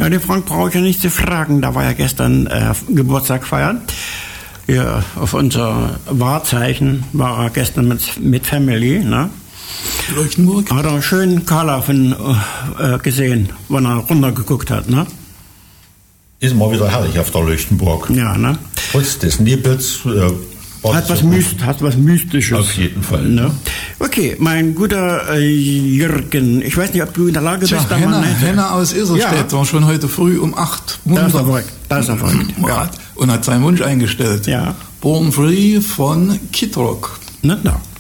Ja, den Frank brauche ich ja nicht zu fragen. Da war ja gestern Geburtstag feiern. Ja, auf unser Wahrzeichen war er gestern mit Family, ne? Leuchtenburg. Hat er einen schönen Color gesehen, wenn er runtergeguckt hat, ne? Ist mal wieder herrlich auf der Leuchtenburg. Ja, ne? Trotz des Nebels. Hat was Mystisches. Auf jeden Fall. Ne? Okay, mein guter Jürgen, ich weiß nicht, ob du in der Lage bist, da mal Henner aus Iserstedt war schon heute früh um 8. Da ist er verrückt. Ja. Und hat seinen Wunsch eingestellt. Ja. Born Free von Kid Rock. Na.